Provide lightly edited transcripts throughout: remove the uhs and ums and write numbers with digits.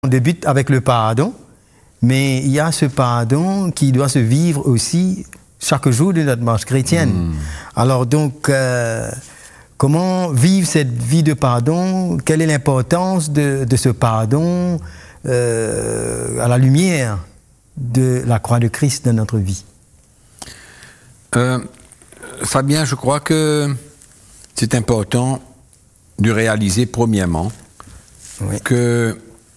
On débute avec le pardon, mais il y a ce pardon qui doit se vivre aussi chaque jour de notre marche chrétienne. Alors donc, comment vivre cette vie de pardon? Quelle est l'importance de ce pardon à la lumière de la croix de Christ dans notre vie? Fabien, je crois que c'est important de réaliser premièrement que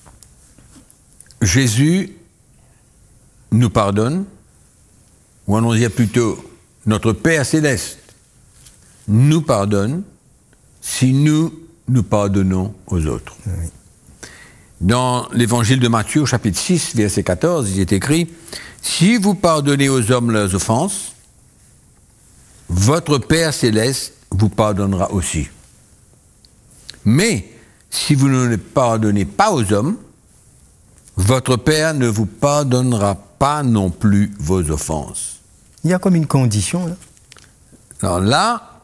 Jésus nous pardonne, ou allons dire plutôt, notre Père Céleste nous pardonne si nous nous pardonnons aux autres. Oui. Dans l'évangile de Matthieu, au chapitre 6, verset 14, il est écrit « Si vous pardonnez aux hommes leurs offenses, votre Père Céleste vous pardonnera aussi. Mais si vous ne pardonnez pas aux hommes, votre Père ne vous pardonnera pas non plus vos offenses. » Il y a comme une condition, là. Alors là,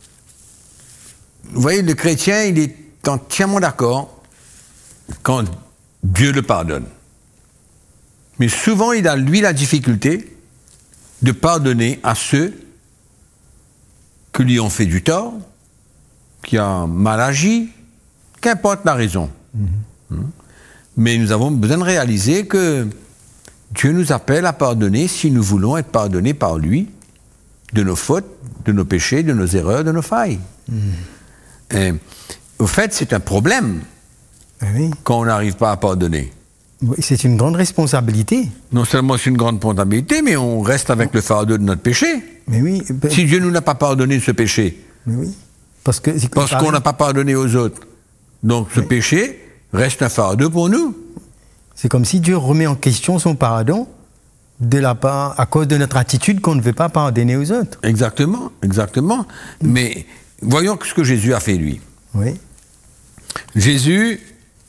vous voyez, le chrétien, il est entièrement d'accord quand Dieu le pardonne. Mais souvent, il a, lui, la difficulté de pardonner à ceux qui lui ont fait du tort, qui ont mal agi, qu'importe la raison. Mais nous avons besoin de réaliser que Dieu nous appelle à pardonner si nous voulons être pardonnés par lui de nos fautes, de nos péchés, de nos erreurs, de nos failles. Et, au fait, c'est un problème quand on n'arrive pas à pardonner. Oui, c'est une grande responsabilité. Non seulement c'est une grande responsabilité, mais on reste avec le fardeau de notre péché. Mais oui. Si Dieu ne nous a pas pardonné ce péché, mais oui. Parce qu'on n'a pas pardonné aux autres. Donc ce péché reste un fardeau pour nous. C'est comme si Dieu remet en question son pardon de la part, à cause de notre attitude qu'on ne veut pas pardonner aux autres. Exactement, exactement. Mais voyons ce que Jésus a fait, lui. Oui. Jésus,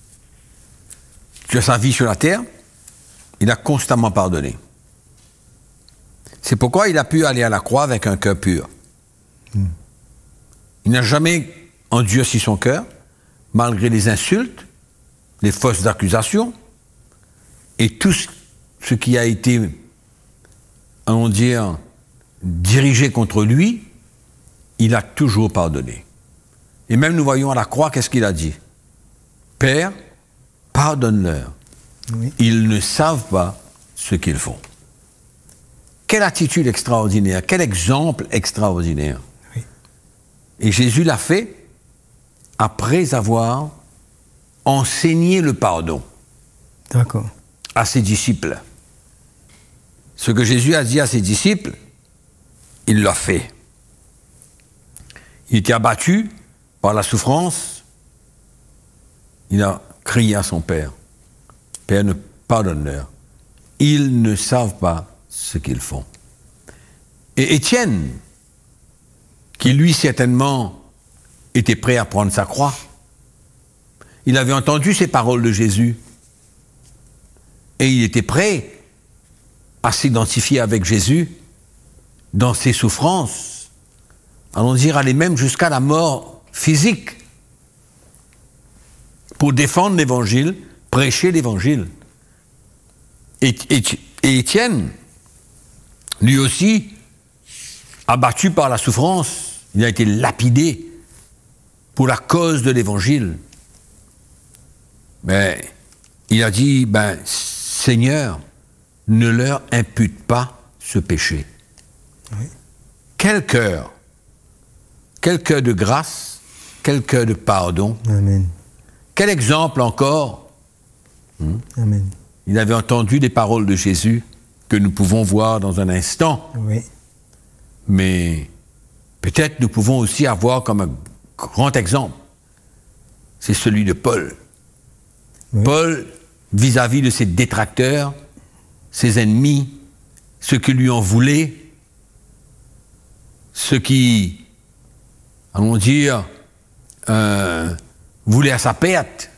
sur sa vie sur la terre, il a constamment pardonné. C'est pourquoi il a pu aller à la croix avec un cœur pur. Il n'a jamais endurci son cœur, malgré les insultes, les fausses accusations, et tout ce qui a été, allons dire, dirigé contre lui, il a toujours pardonné. Et même nous voyons à la croix, qu'est-ce qu'il a dit? Père, pardonne-leur. Oui. Ils ne savent pas ce qu'ils font. Quelle attitude extraordinaire, quel exemple extraordinaire. Oui. Et Jésus l'a fait après avoir enseigné le pardon. D'accord. À ses disciples. Ce que Jésus a dit à ses disciples, il l'a fait. Il était abattu par la souffrance. Il a crié à son Père. Père, pardonne-leur. Ils ne savent pas ce qu'ils font. Et Étienne, qui lui certainement était prêt à prendre sa croix, il avait entendu ces paroles de Jésus. Et il était prêt à s'identifier avec Jésus dans ses souffrances. Allons dire, aller même jusqu'à la mort physique pour défendre l'évangile, prêcher l'évangile. Et Étienne, lui aussi, abattu par la souffrance, il a été lapidé pour la cause de l'évangile. Mais il a dit, Seigneur, ne leur impute pas ce péché. Oui. Quel cœur de grâce, quel cœur de pardon. Amen. Quel exemple encore. Amen. Il avait entendu les paroles de Jésus que nous pouvons voir dans un instant. Oui. Mais peut-être nous pouvons aussi avoir comme un grand exemple, c'est celui de Paul. Oui. Paul, vis-à-vis de ses détracteurs, ses ennemis, ceux qui lui en voulaient, ceux qui, allons dire, voulaient à sa perte,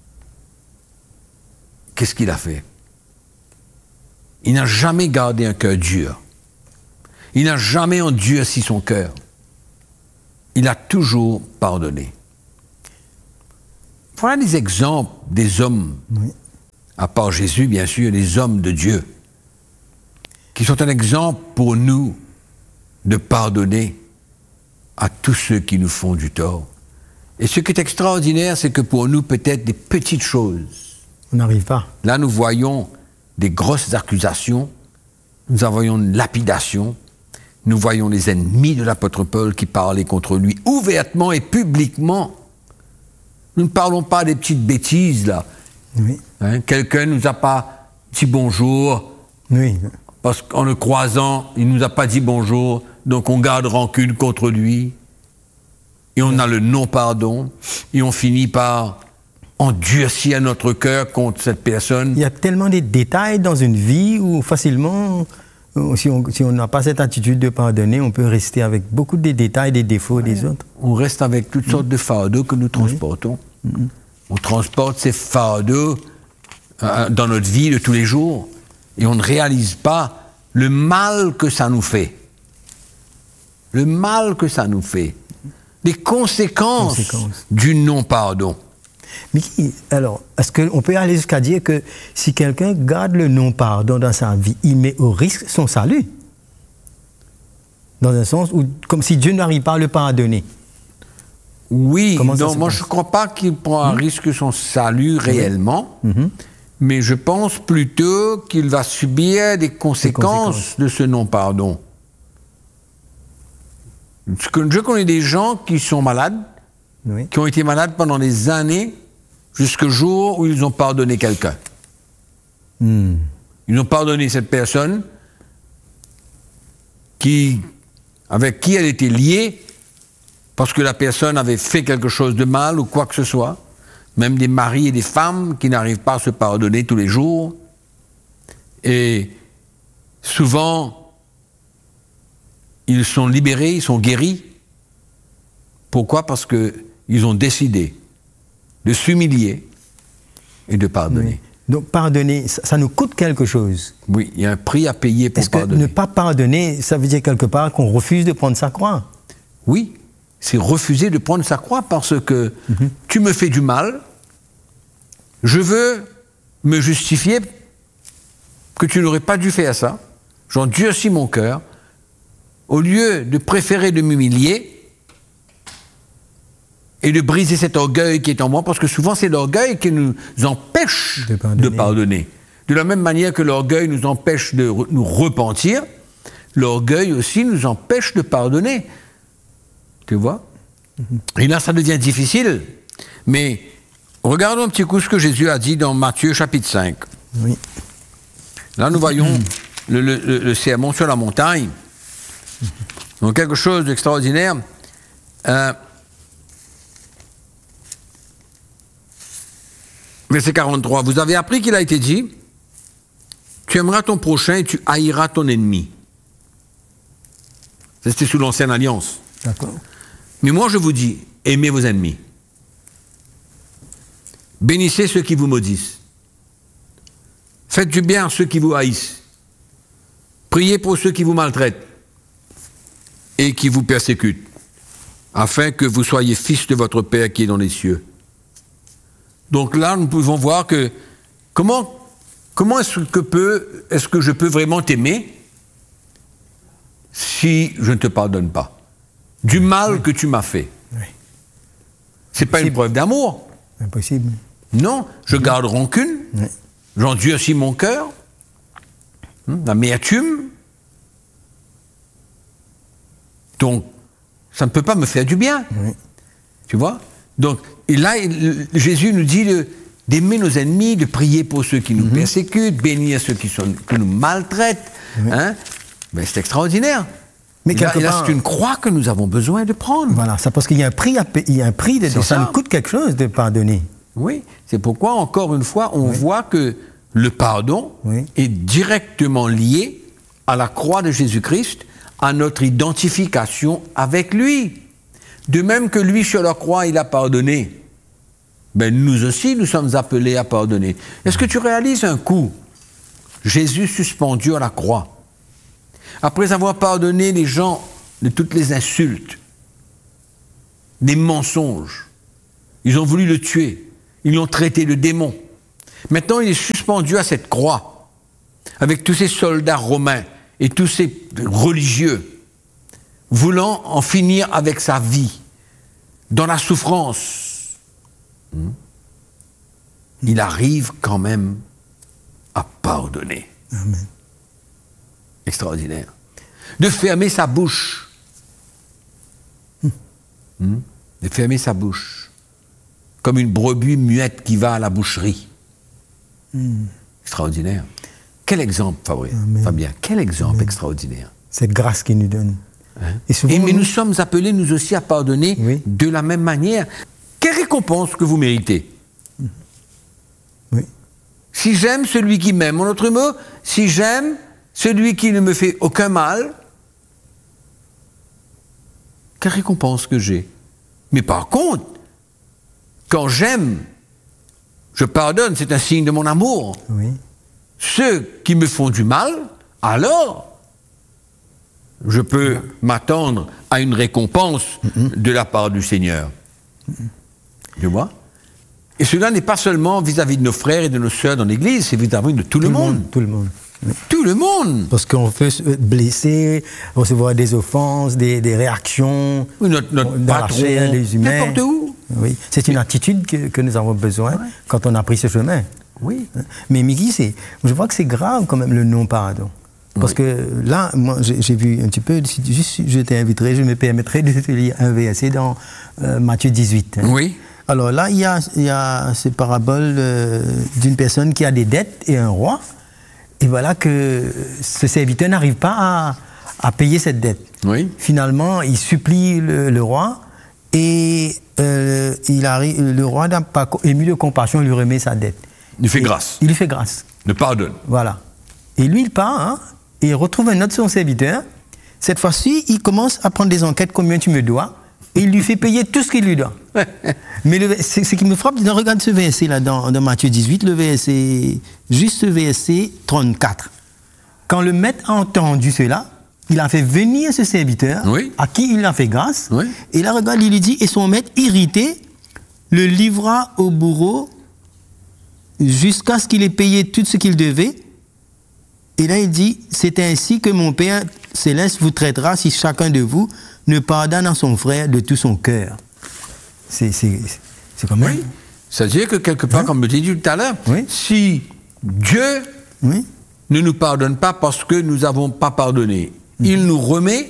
qu'est-ce qu'il a fait? Il n'a jamais gardé un cœur dur. Il n'a jamais endurci son cœur. Il a toujours pardonné. Voilà des exemples des hommes à part Jésus, bien sûr, les hommes de Dieu, qui sont un exemple pour nous de pardonner à tous ceux qui nous font du tort. Et ce qui est extraordinaire, c'est que pour nous, peut-être des petites choses. On n'arrive pas. Là, nous voyons des grosses accusations, nous voyons une lapidation, nous voyons les ennemis de l'apôtre Paul qui parlaient contre lui ouvertement et publiquement. Nous ne parlons pas des petites bêtises, là. Oui. Hein, quelqu'un ne nous a pas dit bonjour, Oui. parce qu'en le croisant, il ne nous a pas dit bonjour, donc on garde rancune contre lui, et on a le non-pardon, et on finit par endurcir notre cœur contre cette personne. Il y a tellement de détails dans une vie où facilement, si on n'a pas cette attitude de pardonner, on peut rester avec beaucoup de détails, des défauts des autres. On reste avec toutes sortes de fardeaux que nous transportons. On transporte ces fardeaux dans notre vie de tous les jours, et on ne réalise pas le mal que ça nous fait. Le mal que ça nous fait. Les conséquences du non-pardon. Mais alors, est-ce qu'on peut aller jusqu'à dire que si quelqu'un garde le non-pardon dans sa vie, il met au risque son salut? Dans un sens où, comme si Dieu n'arrive pas à le pardonner. Oui, non, moi je ne crois pas qu'il prend un risque son salut réellement, mais je pense plutôt qu'il va subir des conséquences de ce non-pardon. Je connais des gens qui sont malades, qui ont été malades pendant des années, jusqu'au jour où ils ont pardonné quelqu'un. Ils ont pardonné cette personne avec qui elle était liée, parce que la personne avait fait quelque chose de mal ou quoi que ce soit. Même des maris et des femmes qui n'arrivent pas à se pardonner tous les jours. Et souvent, ils sont libérés, ils sont guéris. Pourquoi? Parce qu'ils ont décidé de s'humilier et de pardonner. Oui. Donc pardonner, ça nous coûte quelque chose. Oui, il y a un prix à payer pour pardonner. Est-ce que ne pas pardonner, ça veut dire quelque part qu'on refuse de prendre sa croix? Oui, c'est refuser de prendre sa croix parce que tu me fais du mal, je veux me justifier que tu n'aurais pas dû faire ça, j'endurcis mon cœur, au lieu de préférer de m'humilier et de briser cet orgueil qui est en moi, parce que souvent c'est l'orgueil qui nous empêche de pardonner. De la même manière que l'orgueil nous empêche de nous repentir, l'orgueil aussi nous empêche de pardonner. Tu vois? Et là, ça devient difficile. Mais regardons un petit coup ce que Jésus a dit dans Matthieu chapitre 5. Oui. Là, nous voyons le sermon sur la montagne. Donc, quelque chose d'extraordinaire. Verset 43. Vous avez appris qu'il a été dit, tu aimeras ton prochain et tu haïras ton ennemi. Ça, c'était sous l'ancienne alliance. D'accord. Mais moi, je vous dis, aimez vos ennemis. Bénissez ceux qui vous maudissent. Faites du bien à ceux qui vous haïssent. Priez pour ceux qui vous maltraitent et qui vous persécutent, afin que vous soyez fils de votre Père qui est dans les cieux. Donc là, nous pouvons voir que comment est-ce que je peux vraiment t'aimer si je ne te pardonne pas du mal que tu m'as fait? Oui. C'est pas une preuve d'amour. Impossible. Non, je garde rancune, j'endurcis mon cœur, l'amertume. Donc, ça ne peut pas me faire du bien. Oui. Tu vois? Donc, et là, Jésus nous dit d'aimer nos ennemis, de prier pour ceux qui nous persécutent, bénir ceux qui nous maltraitent. Hein? Ben, c'est extraordinaire. Mais là, c'est une croix que nous avons besoin de prendre. Voilà, c'est parce qu'il y a un prix à payer, il y a un prix ça nous coûte quelque chose de pardonner. Oui, c'est pourquoi, encore une fois, on voit que le pardon est directement lié à la croix de Jésus-Christ, à notre identification avec lui. De même que lui, sur la croix, il a pardonné, ben nous aussi, nous sommes appelés à pardonner. Est-ce que tu réalises un coup, Jésus suspendu à la croix, après avoir pardonné les gens de toutes les insultes, des mensonges, ils ont voulu le tuer, ils l'ont traité de démon, Maintenant, il est suspendu à cette croix, avec tous ces soldats romains et tous ces religieux, voulant en finir avec sa vie, dans la souffrance. Il arrive quand même à pardonner. Amen. Extraordinaire. De fermer sa bouche. De fermer sa bouche. Comme une brebis muette qui va à la boucherie. Extraordinaire. Quel exemple, Fabien. Quel exemple extraordinaire. Cette grâce qu'il nous donne. Hein? Et souvent, mais nous sommes appelés, nous aussi, à pardonner de la même manière. Quelle récompense que vous méritez? Oui. Si j'aime celui qui m'aime, en autre mot, si j'aime celui qui ne me fait aucun mal, quelle récompense que j'ai? Mais par contre, quand j'aime, je pardonne, c'est un signe de mon amour. Oui. Ceux qui me font du mal, alors je peux m'attendre à une récompense de la part du Seigneur. Tu vois? Et cela n'est pas seulement vis-à-vis de nos frères et de nos sœurs dans l'Église, c'est vis-à-vis de tout le monde. Tout le monde. Oui. Tout le monde. Parce qu'on peut se blesser, recevoir des offenses, des réactions. Oui, notre patron, les humains. N'importe où. Oui, c'est une attitude que nous avons besoin quand on a pris ce chemin. Oui. Mais Mickey, je vois que c'est grave quand même le non-pardon. Parce que là, moi, j'ai vu un petit peu, juste je t'inviterai, je me permettrai de te lire un verset dans Matthieu 18. Hein. Oui. Alors là, il y a cette parabole d'une personne qui a des dettes et un roi. Et voilà que ce serviteur n'arrive pas à payer cette dette. Oui. Finalement, il supplie le roi et le roi n'a pas ému de compassion, il lui remet sa dette. Il fait grâce. Il lui fait grâce. Il pardonne. Voilà. Et lui, il part, hein, et il retrouve un autre son serviteur. Cette fois-ci, il commence à prendre des enquêtes, combien tu me dois, et il lui fait payer tout ce qu'il lui doit. Mais ce qui me frappe, regarde ce verset-là dans Matthieu 18, juste ce verset 34. Quand le maître a entendu cela, il a fait venir ce serviteur, à qui il a fait grâce, et là, regarde, il lui dit, et son maître, irrité, le livra au bourreau jusqu'à ce qu'il ait payé tout ce qu'il devait. Et là, il dit, c'est ainsi que mon Père céleste vous traitera si chacun de vous ne pardonne à son frère de tout son cœur. C'est quand même... Oui. C'est-à-dire que quelque part, comme je l'ai dit tout à l'heure, si Dieu ne nous pardonne pas parce que nous n'avons pas pardonné, il nous remet,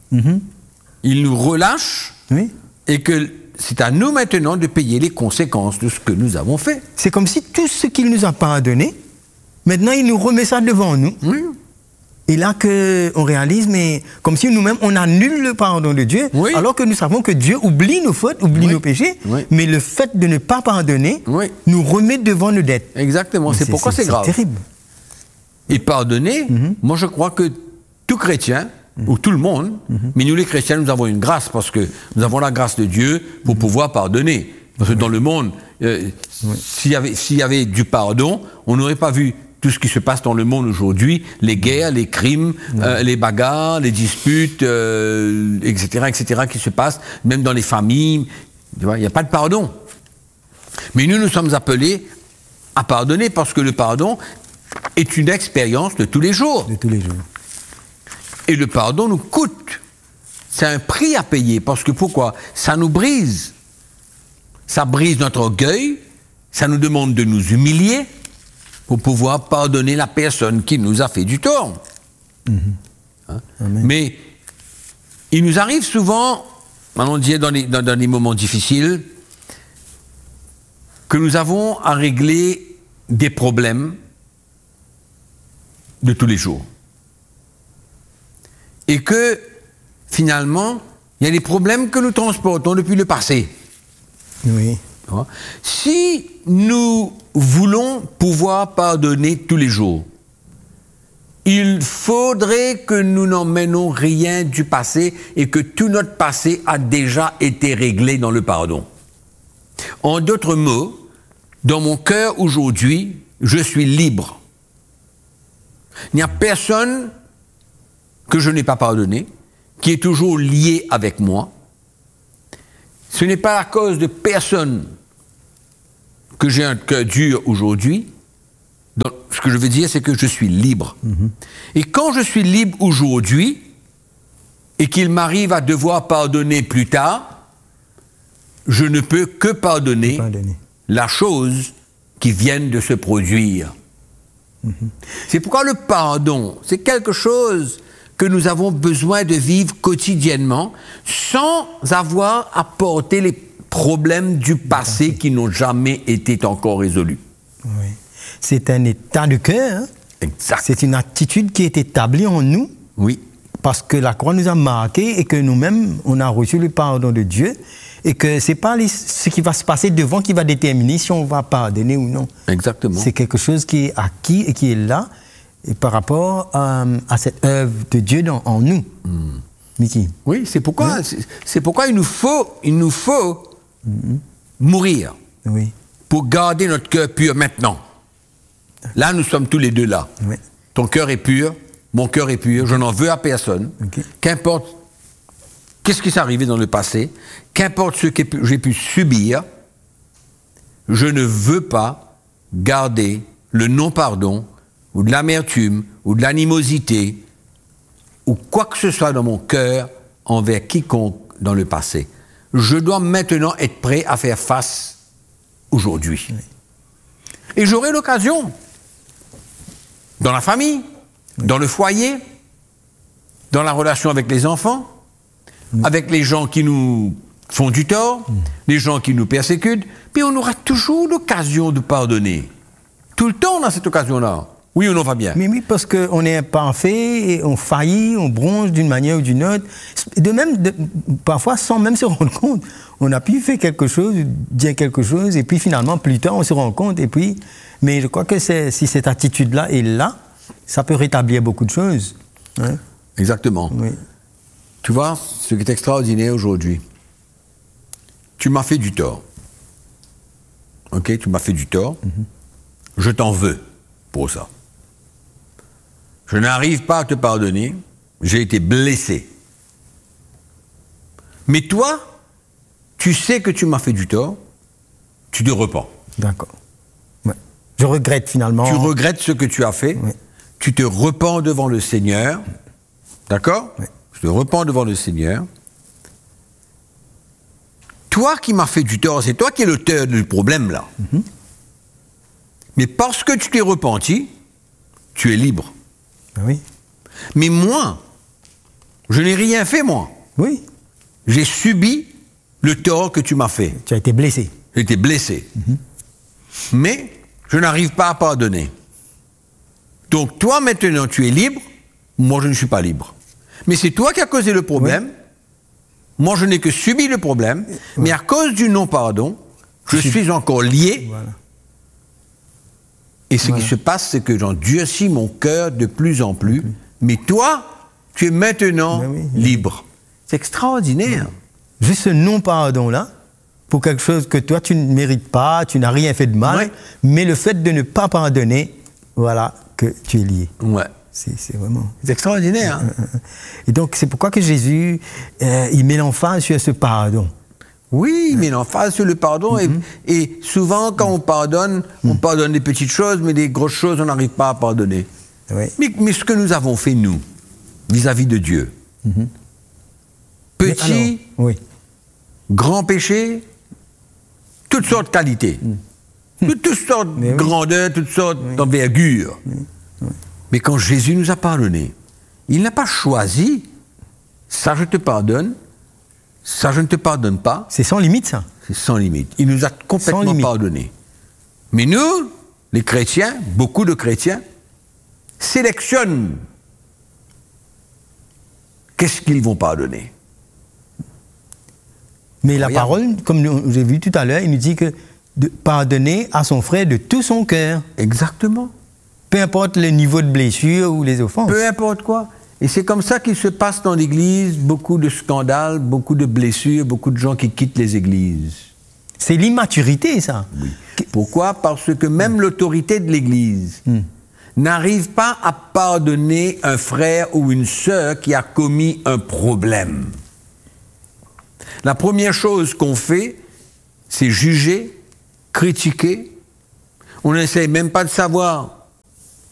il nous relâche, et que c'est à nous maintenant de payer les conséquences de ce que nous avons fait. C'est comme si tout ce qu'il nous a pardonné, maintenant il nous remet ça devant nous. Et là qu'on réalise, mais comme si nous-mêmes on annule le pardon de Dieu, alors que nous savons que Dieu oublie nos fautes, oublie nos péchés, mais le fait de ne pas pardonner nous remet devant nos dettes. Exactement, c'est pourquoi c'est grave. C'est terrible. Et pardonner, moi je crois que tout chrétien, ou tout le monde, mais nous les chrétiens, nous avons une grâce, parce que nous avons la grâce de Dieu pour pouvoir pardonner. Parce que dans le monde, s'il y avait du pardon, on n'aurait pas vu tout ce qui se passe dans le monde aujourd'hui, les guerres, les crimes, les bagarres, les disputes, etc., qui se passent, même dans les familles. Tu vois, il n'y a pas de pardon. Mais nous sommes appelés à pardonner, parce que le pardon est une expérience de tous les jours. De tous les jours. Et le pardon nous coûte. C'est un prix à payer, parce que pourquoi? Ça nous brise. Ça brise notre orgueil, ça nous demande de nous humilier pour pouvoir pardonner la personne qui nous a fait du tort. Hein? Mais il nous arrive souvent, on dit dans les moments difficiles, que nous avons à régler des problèmes de tous les jours. Et que, finalement, il y a des problèmes que nous transportons depuis le passé. Oui. Si nous voulons pouvoir pardonner tous les jours, il faudrait que nous n'emmènons rien du passé et que tout notre passé a déjà été réglé dans le pardon. En d'autres mots, dans mon cœur aujourd'hui, je suis libre. Il n'y a personne que je n'ai pas pardonné, qui est toujours lié avec moi. Ce n'est pas à cause de personne que j'ai un cœur dur aujourd'hui, que je veux dire, c'est que je suis libre. Et quand je suis libre aujourd'hui, et qu'il m'arrive à devoir pardonner plus tard, je ne peux que pardonner la chose qui vient de se produire. C'est pourquoi le pardon, c'est quelque chose que nous avons besoin de vivre quotidiennement sans avoir à porter les problèmes du passé qui n'ont jamais été encore résolus. Oui. C'est un état de cœur. Hein? Exact. C'est une attitude qui est établie en nous. Oui. Parce que la croix nous a marqués et que nous-mêmes, on a reçu le pardon de Dieu. Et que ce n'est pas ce qui va se passer devant qui va déterminer si on va pardonner ou non. Exactement. C'est quelque chose qui est acquis et qui est là et par rapport à cette œuvre de Dieu en nous. Mickey. Oui, c'est pourquoi, c'est pourquoi il nous faut mourir pour garder notre cœur pur maintenant. Là, nous sommes tous les deux là. Oui. Ton cœur est pur, mon cœur est pur, je n'en veux à personne. Qu'importe qu'est-ce qui s'est arrivé dans le passé, qu'importe ce que j'ai pu subir, je ne veux pas garder le non-pardon ou de l'amertume ou de l'animosité ou quoi que ce soit dans mon cœur envers quiconque dans le passé. Je dois maintenant être prêt à faire face aujourd'hui. Et j'aurai l'occasion, dans la famille, dans le foyer, dans la relation avec les enfants, avec les gens qui nous font du tort, les gens qui nous persécutent, puis on aura toujours l'occasion de pardonner. Tout le temps, on a cette occasion-là. Oui ou non, Fabien? Mais oui, parce qu'on est imparfait, et on faillit, on bronche d'une manière ou d'une autre. De même, parfois, sans même se rendre compte, on a pu faire quelque chose, dire quelque chose, et puis finalement, plus tard, on se rend compte. Et puis, mais je crois que si cette attitude-là est là, ça peut rétablir beaucoup de choses. Hein? Exactement. Oui. Tu vois, ce qui est extraordinaire aujourd'hui, tu m'as fait du tort. Ok, tu m'as fait du tort. Je t'en veux pour ça. Je n'arrive pas à te pardonner. J'ai été blessé. Mais toi, tu sais que tu m'as fait du tort. Tu te repens. D'accord. Ouais. Je regrette finalement. Tu regrettes ce que tu as fait. Oui. Tu te repens devant le Seigneur. D'accord? Oui. Je te repens devant le Seigneur. Toi qui m'as fait du tort, c'est toi qui es l'auteur du problème là. Mais parce que tu t'es repenti, tu es libre. Ah oui. Mais moi, je n'ai rien fait, moi. Oui. J'ai subi le tort que tu m'as fait. Tu as été blessé. J'ai été blessé. Mais je n'arrive pas à pardonner. Donc toi, maintenant, tu es libre. Moi, je ne suis pas libre. Mais c'est toi qui as causé le problème. Oui. Moi, je n'ai que subi le problème. Oui. Mais à cause du non-pardon, je suis encore lié. Voilà. Et ce qui se passe, c'est que j'endurcis mon cœur de plus en plus. Mais toi, tu es maintenant libre. C'est extraordinaire. Juste ce non-pardon-là, pour quelque chose que toi, tu ne mérites pas, tu n'as rien fait de mal, mais le fait de ne pas pardonner, voilà, que tu es lié. Ouais. C'est vraiment... C'est extraordinaire. Et donc, c'est pourquoi que Jésus, il met l'emphase sur ce pardon. Oui, mais l'emphase sur le pardon. Et souvent, quand on pardonne des petites choses, mais des grosses choses, on n'arrive pas à pardonner. Oui. Mais ce que nous avons fait, nous, vis-à-vis de Dieu, petit, grand péché, toutes sortes de qualités, toutes sortes de grandeurs, toutes sortes d'envergure. Mais quand Jésus nous a pardonné, il n'a pas choisi, ça je te pardonne, ça je ne te pardonne pas. C'est sans limite, ça. C'est sans limite. Il nous a complètement pardonné. Mais nous, les chrétiens, beaucoup de chrétiens, sélectionnent qu'est-ce qu'ils vont pardonner. Mais la parole, comme j'ai vu tout à l'heure, il nous dit que de pardonner à son frère de tout son cœur. Exactement. Peu importe le niveau de blessure ou les offenses. Peu importe quoi. Et c'est comme ça qu'il se passe dans l'Église, beaucoup de scandales, beaucoup de blessures, beaucoup de gens qui quittent les églises. C'est l'immaturité, ça. Oui. Pourquoi? Parce que même l'autorité de l'Église n'arrive pas à pardonner un frère ou une sœur qui a commis un problème. La première chose qu'on fait, c'est juger, critiquer. On n'essaie même pas de savoir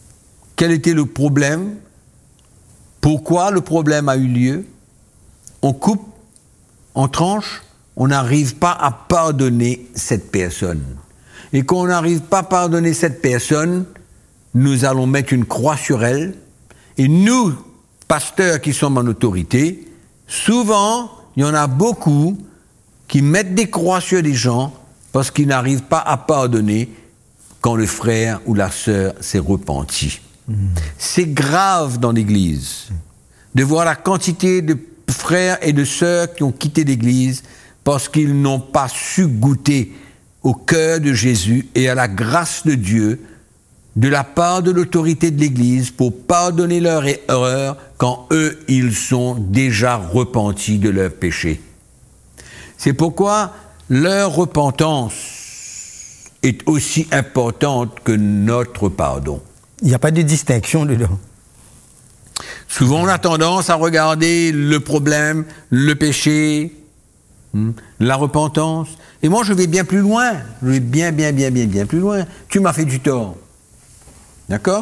quel était le problème, pourquoi le problème a eu lieu, on coupe, on tranche, on n'arrive pas à pardonner cette personne. Et quand on n'arrive pas à pardonner cette personne, nous allons mettre une croix sur elle. Et nous, pasteurs qui sommes en autorité, souvent, il y en a beaucoup qui mettent des croix sur des gens parce qu'ils n'arrivent pas à pardonner quand le frère ou la sœur s'est repenti. C'est grave dans l'Église de voir la quantité de frères et de sœurs qui ont quitté l'Église parce qu'ils n'ont pas su goûter au cœur de Jésus et à la grâce de Dieu de la part de l'autorité de l'Église pour pardonner leurs erreurs quand eux, ils sont déjà repentis de leurs péchés. C'est pourquoi leur repentance est aussi importante que notre pardon. Il n'y a pas de distinction dedans. Souvent, on a tendance à regarder le problème, le péché, la repentance. Et moi, je vais bien plus loin. Je vais bien plus loin. Tu m'as fait du tort. D'accord ?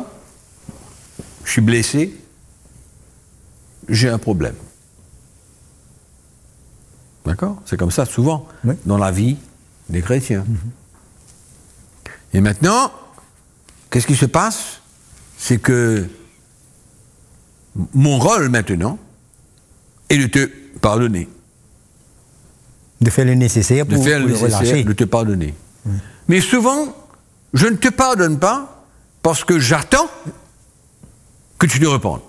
Je suis blessé. J'ai un problème. D'accord ? C'est comme ça, souvent, dans la vie des chrétiens. Et maintenant, qu'est-ce qui se passe ? C'est que mon rôle maintenant est de te pardonner. De faire le nécessaire pour le relâcher. De te pardonner. Mais souvent, je ne te pardonne pas parce que j'attends que tu te repentes.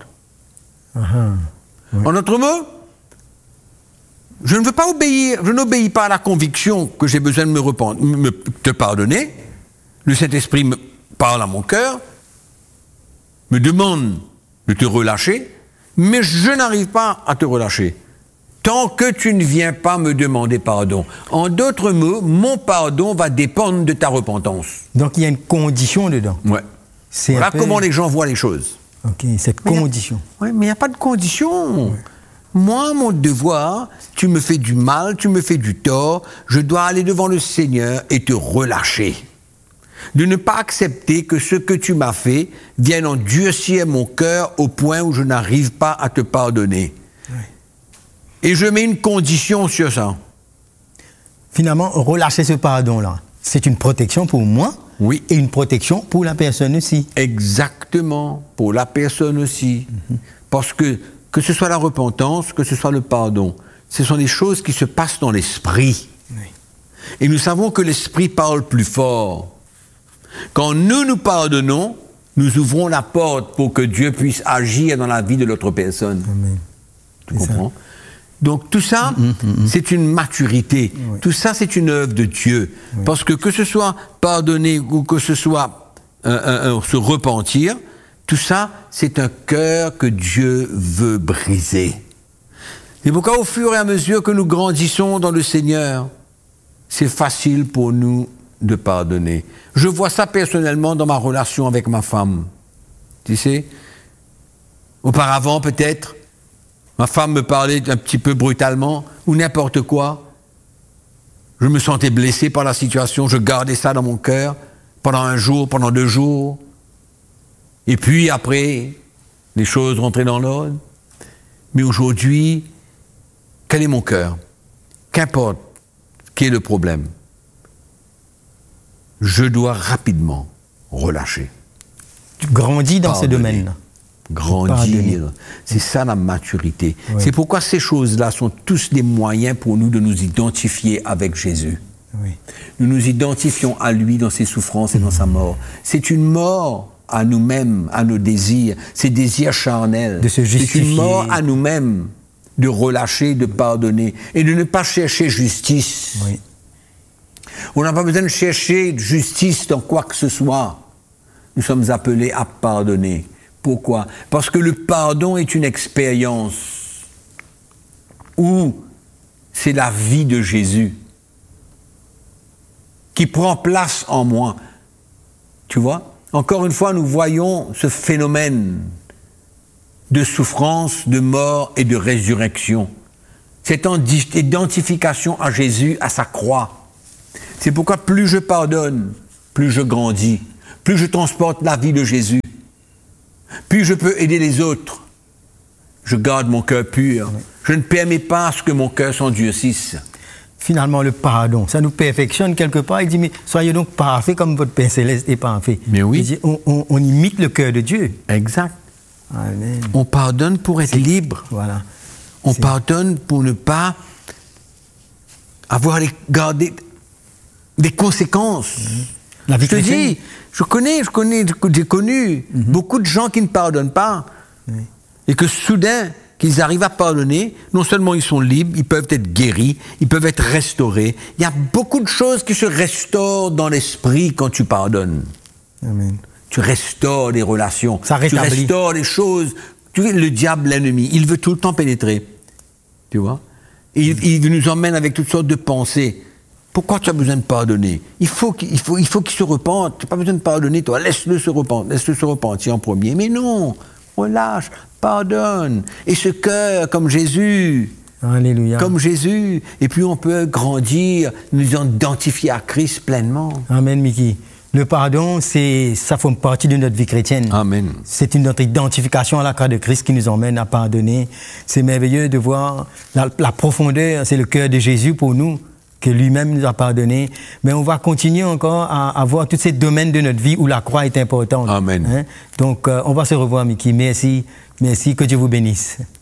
En d'autres mots, je ne veux pas obéir, je n'obéis pas à la conviction que j'ai besoin de te pardonner. Le Saint-Esprit me parle à mon cœur, me demande de te relâcher, mais je n'arrive pas à te relâcher tant que tu ne viens pas me demander pardon. En d'autres mots, mon pardon va dépendre de ta repentance. Donc il y a une condition dedans. Ouais. Voilà comment les gens voient les choses. Ok, cette condition. Oui, mais il n'y a pas de condition. Ouais. Moi, mon devoir, tu me fais du mal, tu me fais du tort, je dois aller devant le Seigneur et te relâcher. De ne pas accepter que ce que tu m'as fait vienne endurcir mon cœur au point où je n'arrive pas à te pardonner. Oui. Et je mets une condition sur ça. Finalement, relâcher ce pardon-là, c'est une protection pour moi. Oui. Et une protection pour la personne aussi. Exactement, pour la personne aussi. Parce que ce soit la repentance, que ce soit le pardon, ce sont des choses qui se passent dans l'esprit. Oui. Et nous savons que l'esprit parle plus fort. Quand nous pardonnons, nous ouvrons la porte pour que Dieu puisse agir dans la vie de l'autre personne. Amen. Tu comprends ? Donc tout ça, c'est une maturité. Oui. Tout ça, c'est une œuvre de Dieu. Oui. Parce que ce soit pardonner ou que ce soit se repentir, tout ça, c'est un cœur que Dieu veut briser. Et pourquoi au fur et à mesure que nous grandissons dans le Seigneur, c'est facile pour nous de pardonner. Je vois ça personnellement dans ma relation avec ma femme. Tu sais, auparavant peut-être, ma femme me parlait un petit peu brutalement, ou n'importe quoi. Je me sentais blessé par la situation, je gardais ça dans mon cœur, pendant un jour, pendant 2 jours. Et puis après, les choses rentraient dans l'ordre. Mais aujourd'hui, quel est mon cœur ? Qu'importe quel est le problème, je dois rapidement relâcher. Tu grandis dans ces domaines-là. Grandir, c'est ça la maturité. Oui. C'est pourquoi ces choses-là sont tous des moyens pour nous de nous identifier avec Jésus. Oui. Nous nous identifions à lui dans ses souffrances et dans sa mort. C'est une mort à nous-mêmes, à nos désirs, ces désirs charnels. De se justifier. C'est une mort à nous-mêmes de relâcher, de pardonner et de ne pas chercher justice. Oui. On n'a pas besoin de chercher justice dans quoi que ce soit. Nous sommes appelés à pardonner. Pourquoi ? Parce que le pardon est une expérience où c'est la vie de Jésus qui prend place en moi. Tu vois ? Encore une fois, nous voyons ce phénomène de souffrance, de mort et de résurrection. Cette identification à Jésus, à sa croix. C'est pourquoi plus je pardonne, plus je grandis, plus je transporte la vie de Jésus. Puis je peux aider les autres. Je garde mon cœur pur. Je ne permets pas à ce que mon cœur s'endurcisse. Finalement, le pardon, ça nous perfectionne quelque part. Il dit, mais soyez donc parfaits comme votre Père Céleste est parfait. Mais oui. Il dit, on imite le cœur de Dieu. Exact. Amen. On pardonne pour être libre. Voilà. On pardonne pour ne pas garder des conséquences. La vie Je te chrétienne. dis, j'ai connu beaucoup de gens qui ne pardonnent pas. Et que soudain, qu'ils arrivent à pardonner, non seulement ils sont libres, ils peuvent être guéris, ils peuvent être restaurés. Il y a beaucoup de choses qui se restaurent dans l'esprit quand tu pardonnes. Amen. Tu restaures les relations, Ça tu rétablit. restaures les choses. Tu vois, le diable, l'ennemi, il veut tout le temps pénétrer. Tu vois? Et il nous emmène avec toutes sortes de pensées. Pourquoi tu as besoin de pardonner? Il faut qu'il se repente. Tu n'as pas besoin de pardonner, toi. Laisse-le se repentir en premier. Mais non, relâche, pardonne. Et ce cœur, comme Jésus. Alléluia. Comme Jésus. Et puis on peut grandir, nous identifier à Christ pleinement. Amen, Mickey. Le pardon, ça forme partie de notre vie chrétienne. Amen. C'est notre identification à la croix de Christ qui nous emmène à pardonner. C'est merveilleux de voir la profondeur, c'est le cœur de Jésus pour nous, que lui-même nous a pardonné. Mais on va continuer encore à voir tous ces domaines de notre vie où la croix est importante. Amen. Donc, on va se revoir, Mickey. Merci, que Dieu vous bénisse.